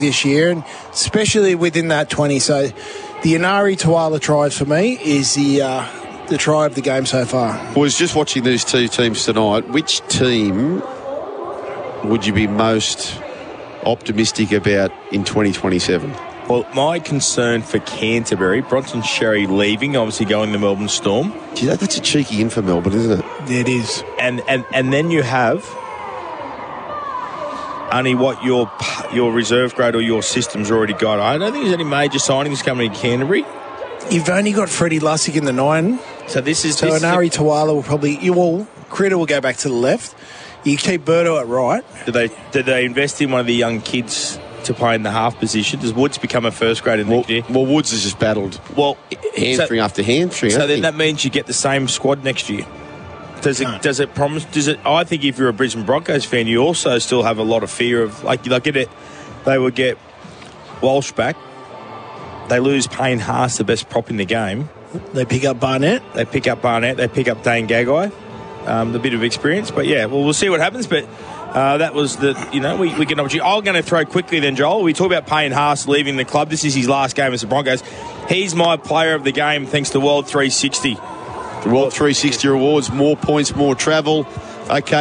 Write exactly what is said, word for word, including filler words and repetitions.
this year, and especially within that twenty. So the Inari Tawala try for me is the uh, the try of the game so far. I was just watching these two teams tonight. Which team would you be most optimistic about in twenty twenty-seven? Well, my concern for Canterbury, Bronson Sherry leaving, obviously going to Melbourne Storm. Gee, that, that's a cheeky in for Melbourne, isn't it? It is. And and, and then you have only what your your reserve grade or your system's already got. I don't think there's any major signings coming in Canterbury. You've only got Freddie Lussick in the nine. So this is... So this Inari is a, Tawala will probably... You will, Critter will go back to the left. You keep Birdo at right. Did they, did they invest in one of the young kids to play in the half position? Does Woods become a first grader well, next year? Well, Woods has just battled well, hamstring so, after hamstring. So then he? that means you get the same squad next year. Does it? No. Does it promise? Does it? I think if you're a Brisbane Broncos fan, you also still have a lot of fear of like they get it. They would get Walsh back. They lose Payne Haas, the best prop in the game. They pick up Barnett. They pick up Barnett. They pick up Dane Gagai. Um, the bit of experience, but yeah, well, we'll see what happens. But uh, that was the, you know, we, we get an opportunity. I'm going to throw quickly then, Joel. We talk about Payne Haas leaving the club. This is his last game as the Broncos. He's my player of the game thanks to World three sixty. The World three sixty rewards, more points, more travel. Okay.